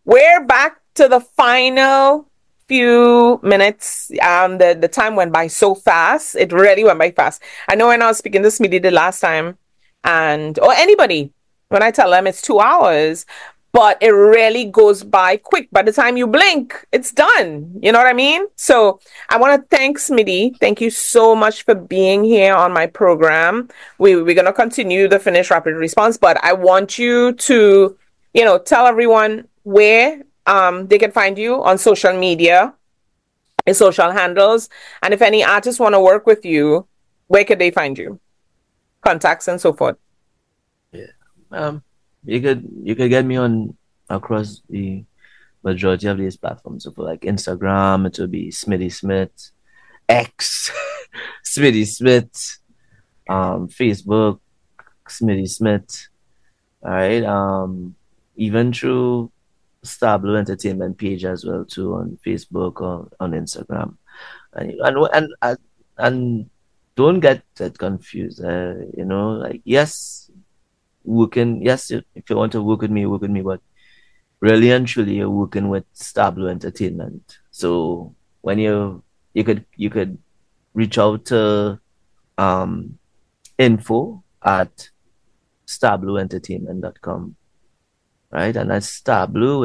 We're back to the final few minutes. The time went by so fast. It really went by fast. I know when I was speaking to Smitty the last time, and or anybody, when I tell them it's 2 hours, but it really goes by quick. By the time you blink, it's done. You know what I mean? So I want to thank Smitty. Thank you so much for being here on my program. We're gonna continue the Finish Rapid Response, but I want you to tell everyone where they can find you on social media, your social handles, and if any artists want to work with you, where could they find you? Contacts and so forth. Yeah. Um, you could get me on across the majority of these platforms. So for like Instagram, it will be Smitty Smith, X, Smitty Smith, Facebook, Smitty Smith. All right. Even through Star Blue Entertainment page as well too on Facebook or on Instagram. And don't get that confused. Like yes, working. Yes, if you want to work with me, work with me. But really and truly, you're working with Star Blue Entertainment. So when you could reach out to um info at starblueentertainment.com, right? And that's Star Blue